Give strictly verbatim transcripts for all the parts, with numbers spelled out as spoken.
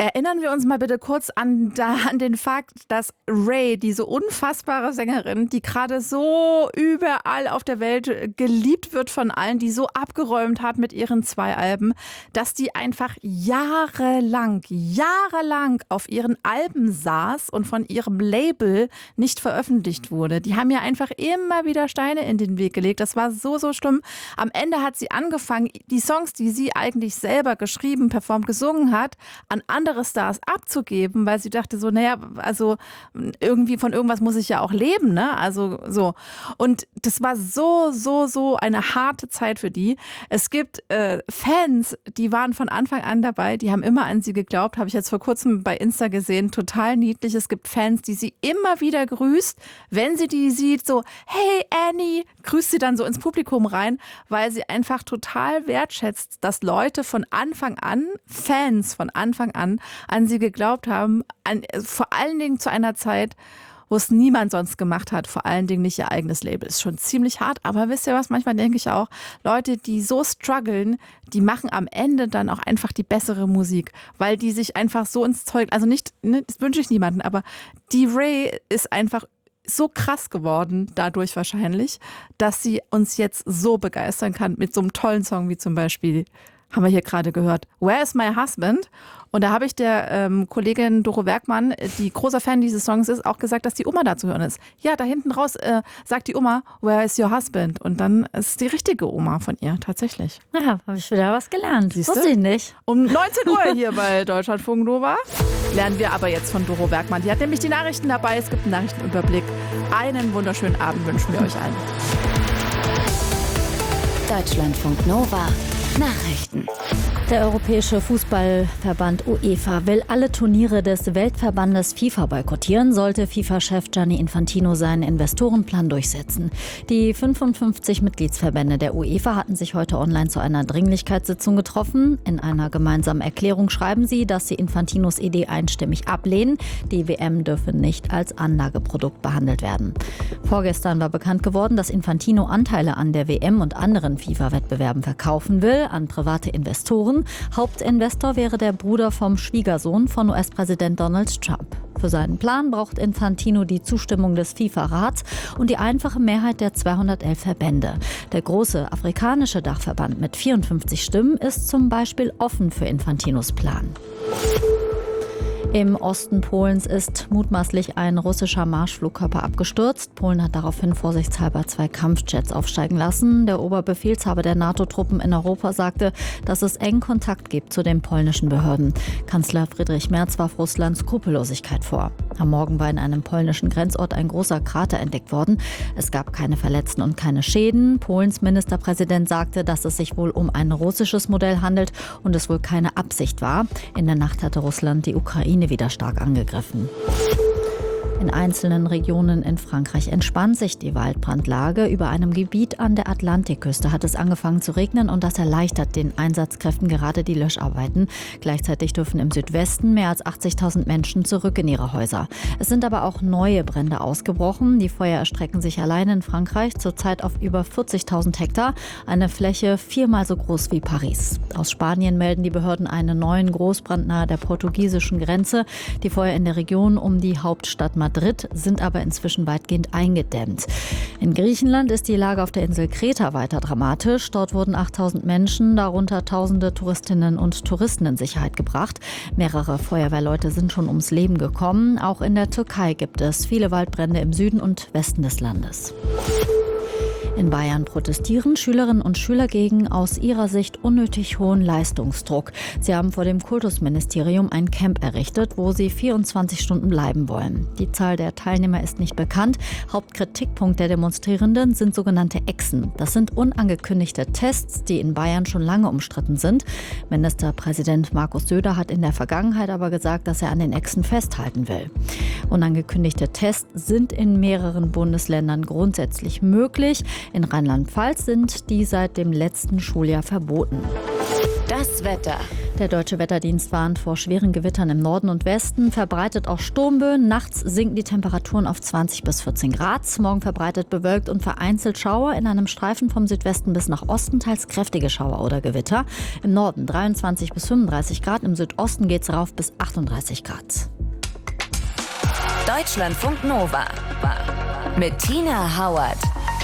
Erinnern wir uns mal bitte kurz an, da, an den Fakt, dass Ray, diese unfassbare Sängerin, die gerade so überall auf der Welt geliebt wird von allen, die so abgeräumt hat mit ihren zwei Alben, dass die einfach jahrelang, jahrelang auf ihren Alben saß und von ihrem Label nicht veröffentlicht wurde. Die haben ja einfach immer wieder Steine in den Weg gelegt. Das war so, so schlimm. Am Ende hat sie angefangen, die Songs, die sie eigentlich selber geschrieben, performt, gesungen hat, an andere Stars abzugeben, weil sie dachte so, naja, also irgendwie von irgendwas muss ich ja auch leben, ne? Also so. Und das war so, so, so eine harte Zeit für die. Es gibt äh, Fans, die waren von Anfang an dabei, die haben immer an sie geglaubt, habe ich jetzt vor kurzem bei Insta gesehen, total niedlich. Es gibt Fans, die sie immer wieder grüßt, wenn sie die sieht, so, hey Annie, grüßt sie dann so ins Publikum rein, weil sie einfach total wertschätzt, dass Leute von Anfang an, Fans von Anfang an, an sie geglaubt haben, an, vor allen Dingen zu einer Zeit, wo es niemand sonst gemacht hat, vor allen Dingen nicht ihr eigenes Label. Ist schon ziemlich hart, aber wisst ihr was, manchmal denke ich auch, Leute, die so strugglen, die machen am Ende dann auch einfach die bessere Musik, weil die sich einfach so ins Zeug, also nicht, ne, das wünsche ich niemanden, aber die Ray ist einfach so krass geworden, dadurch wahrscheinlich, dass sie uns jetzt so begeistern kann mit so einem tollen Song wie zum Beispiel, haben wir hier gerade gehört, Where is my husband? Und da habe ich der ähm, Kollegin Doro Werkmann, die großer Fan dieses Songs ist, auch gesagt, dass die Oma da zu hören ist. Ja, da hinten raus äh, sagt die Oma, where is your husband? Und dann ist es die richtige Oma von ihr, tatsächlich. Ja, habe ich wieder was gelernt. Siehste? Wusste ich nicht. Um neunzehn Uhr hier bei Deutschlandfunk Nova lernen wir aber jetzt von Doro Werkmann. Die hat nämlich die Nachrichten dabei. Es gibt einen Nachrichtenüberblick. Einen wunderschönen Abend wünschen wir euch allen. Deutschlandfunk Nova. Nachrichten. Der Europäische Fußballverband UEFA will alle Turniere des Weltverbandes FIFA boykottieren, sollte FIFA-Chef Gianni Infantino seinen Investorenplan durchsetzen. Die fünfundfünfzig Mitgliedsverbände der UEFA hatten sich heute online zu einer Dringlichkeitssitzung getroffen. In einer gemeinsamen Erklärung schreiben sie, dass sie Infantinos Idee einstimmig ablehnen. Die W M dürfe nicht als Anlageprodukt behandelt werden. Vorgestern war bekannt geworden, dass Infantino Anteile an der W M und anderen FIFA-Wettbewerben verkaufen will an private Investoren. Hauptinvestor wäre der Bruder vom Schwiegersohn von U S-Präsident Donald Trump. Für seinen Plan braucht Infantino die Zustimmung des FIFA-Rats und die einfache Mehrheit der zweihundertelf Verbände. Der große afrikanische Dachverband mit vierundfünfzig Stimmen ist zum Beispiel offen für Infantinos Plan. Im Osten Polens ist mutmaßlich ein russischer Marschflugkörper abgestürzt. Polen hat daraufhin vorsichtshalber zwei Kampfjets aufsteigen lassen. Der Oberbefehlshaber der NATO-Truppen in Europa sagte, dass es engen Kontakt gibt zu den polnischen Behörden. Kanzler Friedrich Merz warf Russland Skrupellosigkeit vor. Am Morgen war in einem polnischen Grenzort ein großer Krater entdeckt worden. Es gab keine Verletzten und keine Schäden. Polens Ministerpräsident sagte, dass es sich wohl um ein russisches Modell handelt und es wohl keine Absicht war. In der Nacht hatte Russland die Ukraine wieder stark angegriffen. In einzelnen Regionen in Frankreich entspannt sich die Waldbrandlage. Über einem Gebiet an der Atlantikküste hat es angefangen zu regnen und das erleichtert den Einsatzkräften gerade die Löscharbeiten. Gleichzeitig dürfen im Südwesten mehr als achtzigtausend Menschen zurück in ihre Häuser. Es sind aber auch neue Brände ausgebrochen. Die Feuer erstrecken sich allein in Frankreich zurzeit auf über vierzigtausend Hektar, eine Fläche viermal so groß wie Paris. Aus Spanien melden die Behörden einen neuen Großbrand nahe der portugiesischen Grenze. Die Feuer in der Region um die Hauptstadt Madrid sind aber inzwischen weitgehend eingedämmt. In Griechenland ist die Lage auf der Insel Kreta weiter dramatisch. Dort wurden achttausend Menschen, darunter tausende Touristinnen und Touristen in Sicherheit gebracht. Mehrere Feuerwehrleute sind schon ums Leben gekommen. Auch in der Türkei gibt es viele Waldbrände im Süden und Westen des Landes. In Bayern protestieren Schülerinnen und Schüler gegen aus ihrer Sicht unnötig hohen Leistungsdruck. Sie haben vor dem Kultusministerium ein Camp errichtet, wo sie vierundzwanzig Stunden bleiben wollen. Die Zahl der Teilnehmer ist nicht bekannt. Hauptkritikpunkt der Demonstrierenden sind sogenannte Exen. Das sind unangekündigte Tests, die in Bayern schon lange umstritten sind. Ministerpräsident Markus Söder hat in der Vergangenheit aber gesagt, dass er an den Exen festhalten will. Unangekündigte Tests sind in mehreren Bundesländern grundsätzlich möglich. In Rheinland-Pfalz sind die seit dem letzten Schuljahr verboten. Das Wetter. Der Deutsche Wetterdienst warnt vor schweren Gewittern im Norden und Westen, verbreitet auch Sturmböen. Nachts sinken die Temperaturen auf zwanzig bis vierzehn Grad. Morgen verbreitet bewölkt und vereinzelt Schauer. In einem Streifen vom Südwesten bis nach Osten teils kräftige Schauer oder Gewitter. Im Norden dreiundzwanzig bis fünfunddreißig Grad, im Südosten geht es rauf bis achtunddreißig Grad. Deutschlandfunk Nova mit Tina Howard.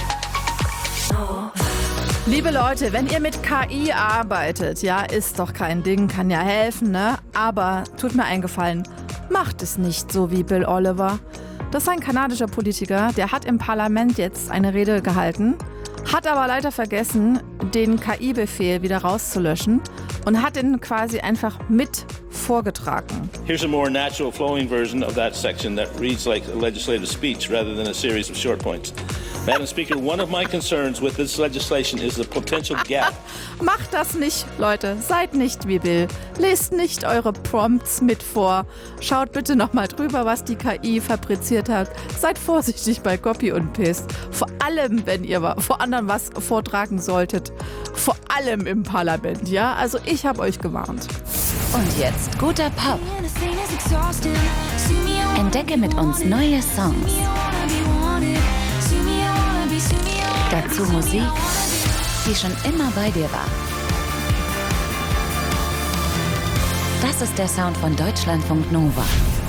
Liebe Leute, wenn ihr mit K I arbeitet, ja, ist doch kein Ding, kann ja helfen, ne? Aber tut mir einen Gefallen, macht es nicht so wie Bill Oliver. Das ist ein kanadischer Politiker, der hat im Parlament jetzt eine Rede gehalten, hat aber leider vergessen, den K I-Befehl wieder rauszulöschen und hat ihn quasi einfach mit vorgetragen. Here's a more natural flowing version of that section that reads like a legislative speech rather than a series of short points. Madam Speaker, one of my concerns with this legislation is the potential gap. Macht das nicht, Leute. Seid nicht wie Bill. Lest nicht eure Prompts mit vor. Schaut bitte nochmal drüber, was die K I fabriziert hat. Seid vorsichtig bei Copy und Paste. Vor allem, wenn ihr vor anderen was vortragen solltet. Vor allem im Parlament, ja? Also ich habe euch gewarnt. Und jetzt guter Pop. Entdecke mit uns neue Songs. Dazu Musik, die schon immer bei dir war. Das ist der Sound von Deutschlandfunk Nova.